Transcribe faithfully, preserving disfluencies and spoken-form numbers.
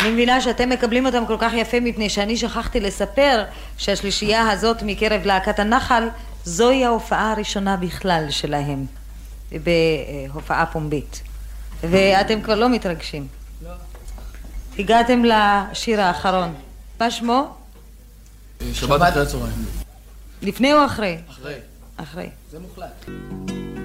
אני מבינה שאתם מקבלים אותם כל כך יפה מפני שאני שכחתי לספר שהשלישייה הזאת מקרב להקת הנחל זוהי ההופעה הראשונה בכלל שלהם בהופעה פומבית. ואתם כבר לא מתרגשים. לא. הגעתם לשיר האחרון. מה שמו? שבת אחרי הצהריים. לפני או אחרי? אחרי. אחרי. זה מוחלט.